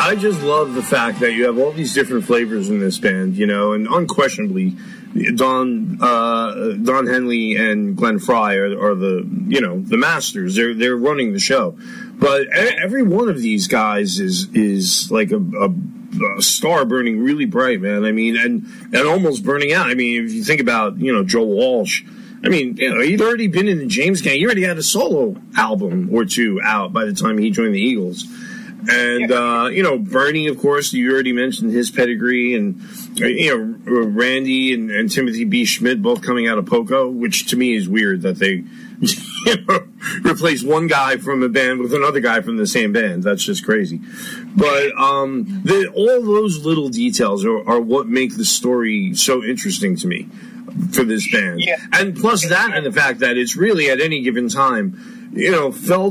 I just love the fact that you have all these different flavors in this band, you know, and unquestionably, Don Henley and Glenn Frey are the, you know, the masters. They're running the show, but every one of these guys is like a star burning really bright, man. I mean, and almost burning out. I mean, if you think about, you know, Joe Walsh. I mean, you know, he'd already been in the James Gang. He already had a solo album or two out by the time he joined the Eagles. And, you know, Bernie, of course, you already mentioned his pedigree. And, you know, Randy and Timothy B. Schmidt both coming out of Poco, which to me is weird that they, you know, replace one guy from a band with another guy from the same band. That's just crazy. But all those little details are what make the story so interesting to me for this band. Yeah. And plus that and the fact that it's really at any given time, you know,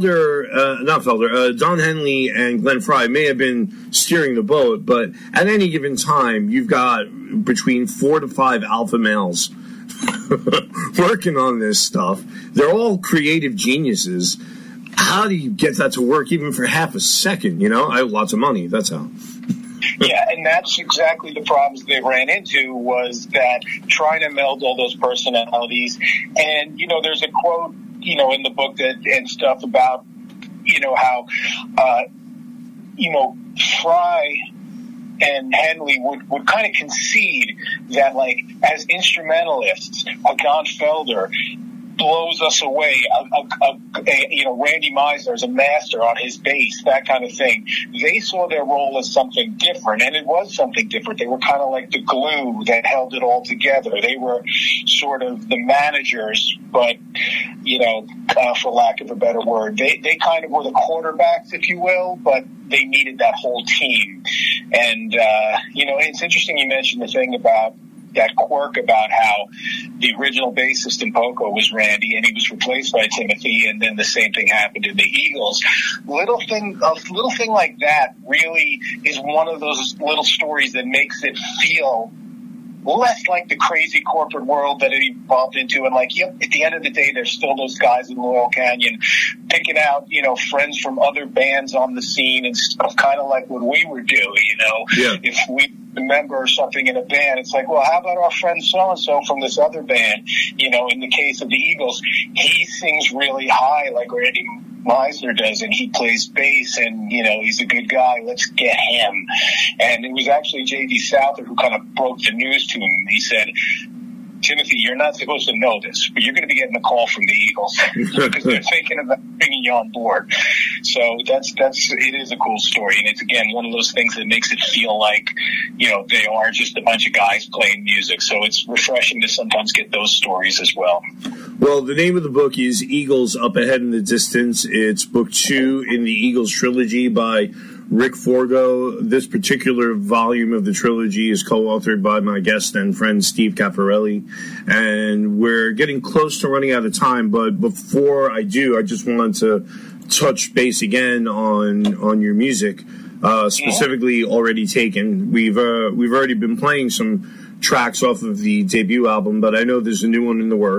Don Henley and Glenn Frey may have been steering the boat, but at any given time, you've got between 4 to 5 alpha males working on this stuff. They're all creative geniuses. How do you get that to work even for half a second? You know, I have lots of money. That's how. Yeah, and that's exactly the problems they ran into, was that trying to meld all those personalities. And, you know, there's a quote, you know, in the book and stuff about, you know, how, you know, Frey and Henley would kind of concede that, like, as instrumentalists, Don Felder blows us away. You know, Randy Meisner is a master on his bass, that kind of thing. They saw their role as something different, and it was something different. They were kind of like the glue that held it all together. They were sort of the managers, but, you know, for lack of a better word, they kind of were the quarterbacks, if you will, but they needed that whole team. And, you know, it's interesting you mentioned the thing about that quirk about how the original bassist in Poco was Randy, and he was replaced by Timothy, and then the same thing happened in the Eagles. A little thing like that really is one of those little stories that makes it feel less like the crazy corporate world that it evolved into. And like, yep, at the end of the day, there's still those guys in Laurel Canyon picking out, you know, friends from other bands on the scene and stuff, kind of like what we were doing, you know. Yeah. If we remember something in a band, it's like, well, how about our friend so-and-so from this other band? You know, in the case of the Eagles, he sings really high like Randy Meisner does, and he plays bass, and, you know, he's a good guy. Let's get him. And it was actually J.D. Souther who kind of broke the news to him. He said, Timothy, you're not supposed to know this, but you're going to be getting a call from the Eagles because they're thinking about bringing you on board. So it is a cool story. And it's, again, one of those things that makes it feel like, you know, they are just a bunch of guys playing music. So it's refreshing to sometimes get those stories as well. Well, the name of the book is Eagles Up Ahead in the Distance. It's book 2 in the Eagles trilogy by Rick Forgo. This particular volume of the trilogy is co-authored by my guest and friend Steve Cafarelli, and we're getting close to running out of time. But before I do, I just wanted to touch base again on your music, specifically Already Taken. We've already been playing some tracks off of the debut album, but I know there's a new one in the works.